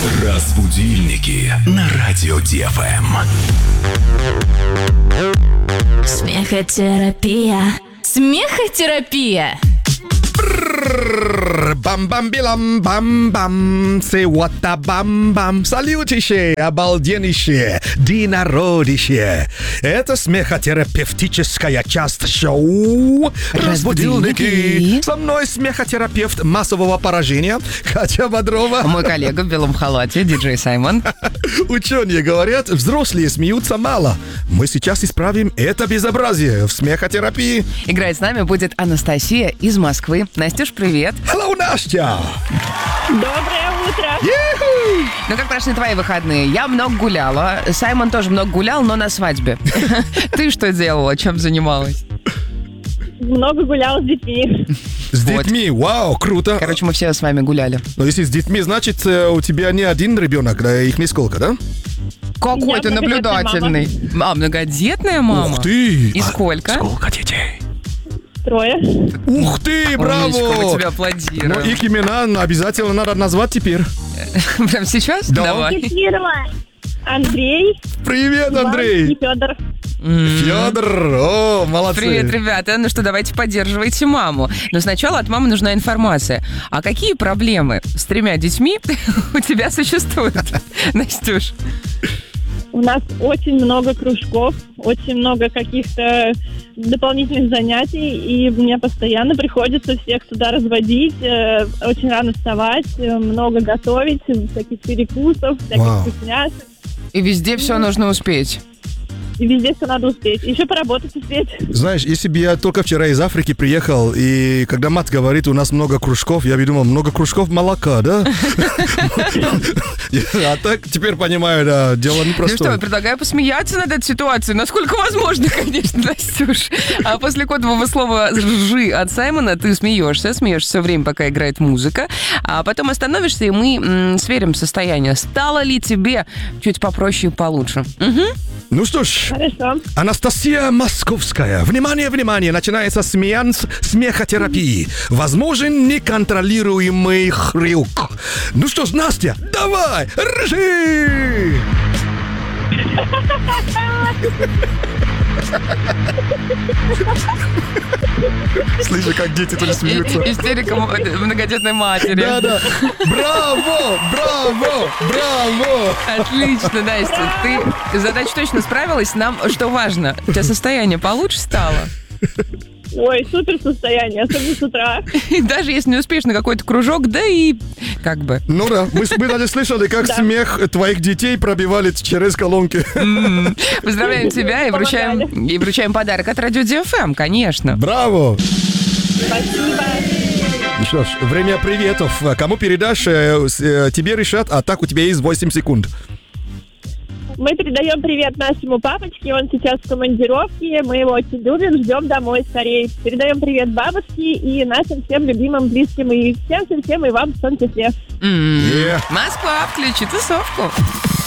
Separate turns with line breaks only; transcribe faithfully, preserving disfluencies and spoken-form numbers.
Разбудильники на радио ДФМ.
Смехотерапия. Смехотерапия.
Бам-бам-билам-бам-бам. Say what a бам-бам. Салютище, обалденнище, динародище. Это смехотерапевтическая часть шоу «Разбудильники». Со мной смехотерапевт массового поражения Катя Бодрова.
Мой коллега в белом халате, диджей Саймон.
Ученые говорят, взрослые смеются мало. Мы сейчас исправим это безобразие в смехотерапии.
Играть с нами будет Анастасия из Москвы. Настюш, привет.
Hello, Настя.
Доброе утро.
Еху!
Ну, как прошли твои выходные? Я много гуляла. Саймон тоже много гулял, но на свадьбе. Ты что делала? Чем занималась?
Много гулял с детьми.
С
Вот.
детьми, вау, круто.
Короче, мы все с вами гуляли.
Но если с детьми, значит, э, у тебя не один ребенок, да, их несколько, да?
Какой
Я
ты
многодетная
наблюдательный. А, многодетная мама?
Ух ты!
И сколько?
Сколько детей?
Трое.
Ух ты, браво!
Умничка, мы тебя
Ну,
аплодируем.
их имена обязательно надо назвать теперь.
Прям сейчас?
Да.
Давай.
Андрей.
Привет,
Иван
Андрей!
и Федор.
Федор, о, молодцы.
Привет, ребята. Ну что, давайте поддерживайте маму. Но сначала от мамы нужна информация. А какие проблемы с тремя детьми у тебя существуют, Настюш?
У нас очень много кружков, очень много каких-то дополнительных занятий, и мне постоянно приходится всех туда разводить, э, очень рано вставать, э, много готовить, всяких перекусов, всяких
Вау.
вкусняшек.
И везде все нужно успеть.
И везде все надо успеть. Еще поработать успеть.
Знаешь, если бы я только вчера из Африки приехал, и когда мать говорит, у нас много кружков, я бы думал, много кружков молока, да? А так теперь понимаю, да, дело
Ну
непростое.
что, предлагаю посмеяться над этой ситуацией. Насколько возможно, конечно, Настюш. А после кодового слова «ржи» от Саймона ты смеешься, смеешься все время, пока играет музыка. А потом остановишься, и мы м, сверим состояние. Стало ли тебе чуть попроще и получше? Мгм.
Ну что ж,
Хорошо.
Анастасия Московская. Внимание, внимание, начинается сеанс смехотерапии. Возможен неконтролируемый хрюк. Ну что ж, Настя, давай, ржи! Слышишь, как дети тоже смеются.
И- Истерика м- многодетной матери.
Да-да. Браво, браво, браво.
Отлично, Настя. Ты задачу точно справилась. Нам что важно? У тебя состояние получше стало?
Ой, супер состояние, особенно с утра.
И даже если не успеешь на какой-то кружок, да и как бы.
Ну да, мы, мы даже слышали, как
Да.
смех твоих детей пробивали через колонки.
М. Поздравляем тебя и вручаем, и вручаем подарок от Радио ДФМ, конечно.
Браво!
Спасибо.
Ну что ж, время приветов. Кому передашь, э, с- э, тебе решат, а так у тебя есть восемь секунд.
Мы передаем привет нашему папочке, он сейчас в командировке, мы его очень любим, ждем домой скорее. Передаем привет бабушке и нашим всем любимым, близким, и всем-всем-всем, и вам в том числе.
М.
Yeah.
Москва, включи тусовку.